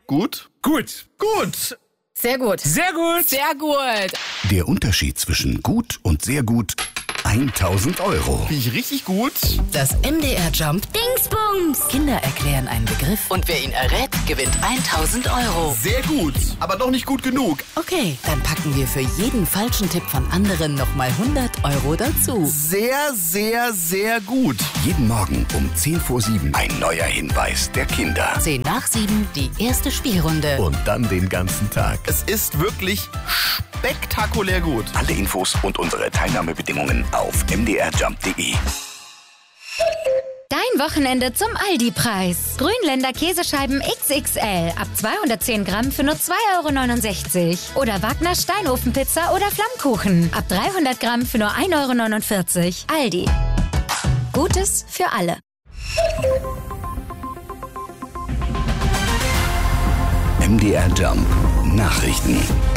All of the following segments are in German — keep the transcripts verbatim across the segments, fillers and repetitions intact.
Gut? Gut. Gut! Sehr gut. Sehr gut. Sehr gut. Der Unterschied zwischen gut und sehr gut: tausend Euro. Bin ich richtig gut? Das M D R Jump Dingsbums. Kinder erklären einen Begriff und wer ihn errät, gewinnt tausend Euro. Sehr gut, aber doch nicht gut genug. Okay, dann packen wir für jeden falschen Tipp von anderen nochmal hundert Euro dazu. Sehr, sehr, sehr gut. Jeden Morgen um zehn vor sieben ein neuer Hinweis der Kinder. zehn nach sieben, die erste Spielrunde. Und dann den ganzen Tag. Es ist wirklich spektakulär gut. Alle Infos und unsere Teilnahmebedingungen auf m d r jump punkt d e. Dein Wochenende zum Aldi-Preis. Grünländer Käsescheiben X X L ab zweihundertzehn Gramm für nur zwei Euro neunundsechzig. Oder Wagner Steinofenpizza oder Flammkuchen ab dreihundert Gramm für nur ein Euro neunundvierzig. Aldi. Gutes für alle. M D R Jump Nachrichten.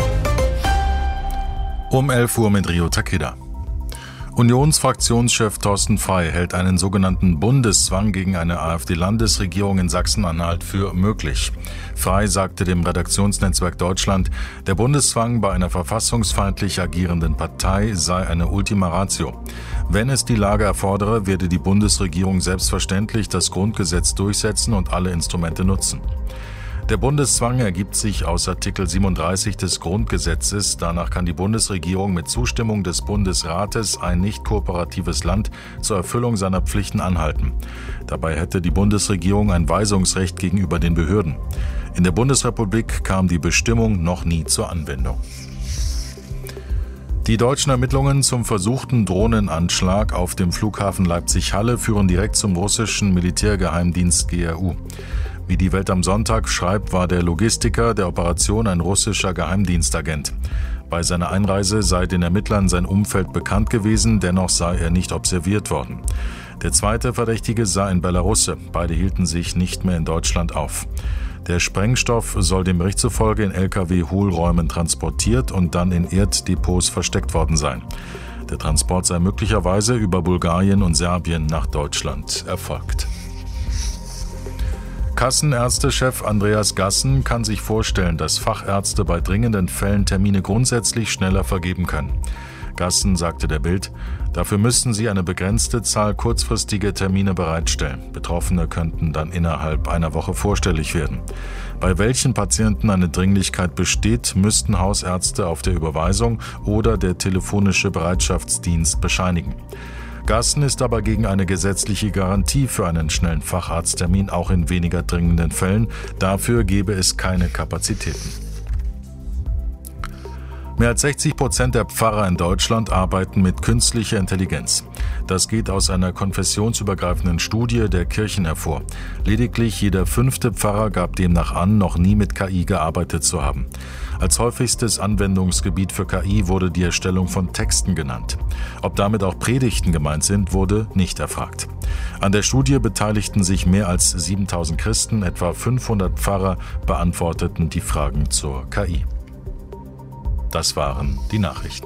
Um elf Uhr mit Rio Takeda. Unionsfraktionschef Thorsten Frey hält einen sogenannten Bundeszwang gegen eine AfD-Landesregierung in Sachsen-Anhalt für möglich. Frey sagte dem Redaktionsnetzwerk Deutschland, der Bundeszwang bei einer verfassungsfeindlich agierenden Partei sei eine Ultima Ratio. Wenn es die Lage erfordere, werde die Bundesregierung selbstverständlich das Grundgesetz durchsetzen und alle Instrumente nutzen. Der Bundeszwang ergibt sich aus Artikel siebenunddreißig des Grundgesetzes. Danach kann die Bundesregierung mit Zustimmung des Bundesrates ein nicht kooperatives Land zur Erfüllung seiner Pflichten anhalten. Dabei hätte die Bundesregierung ein Weisungsrecht gegenüber den Behörden. In der Bundesrepublik kam die Bestimmung noch nie zur Anwendung. Die deutschen Ermittlungen zum versuchten Drohnenanschlag auf dem Flughafen Leipzig-Halle führen direkt zum russischen Militärgeheimdienst G R U. Wie die Welt am Sonntag schreibt, war der Logistiker der Operation ein russischer Geheimdienstagent. Bei seiner Einreise sei den Ermittlern sein Umfeld bekannt gewesen, dennoch sei er nicht observiert worden. Der zweite Verdächtige sei ein Belarusse. Beide hielten sich nicht mehr in Deutschland auf. Der Sprengstoff soll dem Bericht zufolge in L K W-Hohlräumen transportiert und dann in Erddepots versteckt worden sein. Der Transport sei möglicherweise über Bulgarien und Serbien nach Deutschland erfolgt. Kassenärztechef Andreas Gassen kann sich vorstellen, dass Fachärzte bei dringenden Fällen Termine grundsätzlich schneller vergeben können. Gassen sagte der Bild, dafür müssten sie eine begrenzte Zahl kurzfristige Termine bereitstellen. Betroffene könnten dann innerhalb einer Woche vorstellig werden. Bei welchen Patienten eine Dringlichkeit besteht, müssten Hausärzte auf der Überweisung oder der telefonische Bereitschaftsdienst bescheinigen. Gassen ist aber gegen eine gesetzliche Garantie für einen schnellen Facharzttermin, auch in weniger dringenden Fällen. Dafür gebe es keine Kapazitäten. Mehr als sechzig Prozent der Pfarrer in Deutschland arbeiten mit künstlicher Intelligenz. Das geht aus einer konfessionsübergreifenden Studie der Kirchen hervor. Lediglich jeder fünfte Pfarrer gab demnach an, noch nie mit K I gearbeitet zu haben. Als häufigstes Anwendungsgebiet für K I wurde die Erstellung von Texten genannt. Ob damit auch Predigten gemeint sind, wurde nicht erfragt. An der Studie beteiligten sich mehr als siebentausend Christen, etwa fünfhundert Pfarrer beantworteten die Fragen zur K I. Das waren die Nachrichten.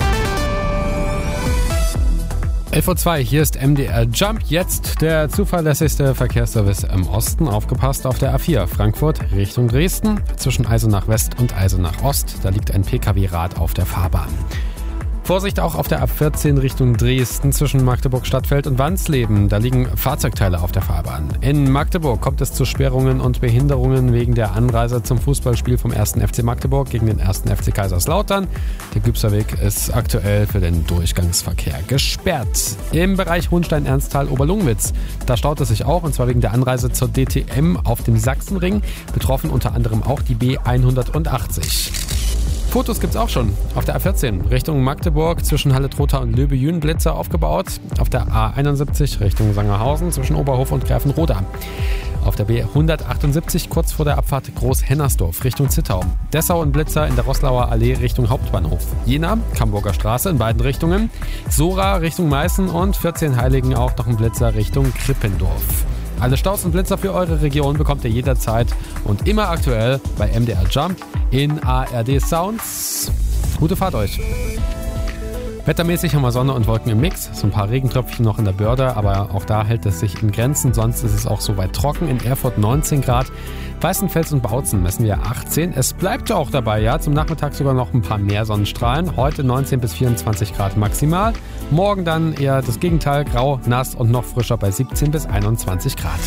elf Uhr zwei, hier ist M D R Jump. Jetzt der zuverlässigste Verkehrsservice im Osten. Aufgepasst auf der A vier Frankfurt Richtung Dresden. Zwischen Eisenach West und Eisenach Ost. Da liegt ein P K W-Rad auf der Fahrbahn. Vorsicht auch auf der A vierzehn Richtung Dresden zwischen Magdeburg Stadtfeld und Wansleben. Da liegen Fahrzeugteile auf der Fahrbahn. In Magdeburg kommt es zu Sperrungen und Behinderungen wegen der Anreise zum Fußballspiel vom ersten F C Magdeburg gegen den ersten F C Kaiserslautern. Der Gübserweg ist aktuell für den Durchgangsverkehr gesperrt. Im Bereich Hohenstein-Ernsthal-Oberlungwitz, da staut es sich auch, und zwar wegen der Anreise zur D T M auf dem Sachsenring. Betroffen unter anderem auch die B hundertachtzig. Fotos gibt's auch schon. Auf der A vierzehn Richtung Magdeburg zwischen Halle-Trotha und Löbejün Blitzer aufgebaut. Auf der A einundsiebzig Richtung Sangerhausen zwischen Oberhof und Gräfenroda. Auf der B hundertachtundsiebzig kurz vor der Abfahrt Groß-Hennersdorf Richtung Zittau. Dessau und Blitzer in der Roßlauer Allee Richtung Hauptbahnhof. Jena, Camburger Straße in beiden Richtungen. Sora Richtung Meißen und vierzehn Heiligen auch noch ein Blitzer Richtung Krippendorf. Alle Staus und Blitzer für eure Region bekommt ihr jederzeit und immer aktuell bei M D R Jump in A R D Sounds. Gute Fahrt euch! Wettermäßig haben wir Sonne und Wolken im Mix, so ein paar Regentröpfchen noch in der Börde, aber auch da hält es sich in Grenzen, sonst ist es auch soweit trocken. In Erfurt neunzehn Grad, Weißenfels und Bautzen messen wir achtzehn. Es bleibt auch dabei, ja, zum Nachmittag sogar noch ein paar mehr Sonnenstrahlen. Heute neunzehn bis vierundzwanzig Grad maximal, morgen dann eher das Gegenteil, grau, nass und noch frischer bei siebzehn bis einundzwanzig Grad.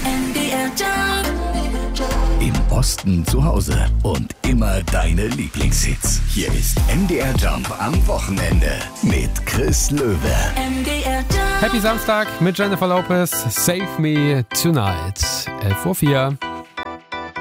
Im Osten zu Hause und immer deine Lieblingshits. Hier ist M D R Jump am Wochenende mit Chris Löwe. M D R Jump. Happy Samstag mit Jennifer Lopez, Save Me Tonight. elf Uhr vier.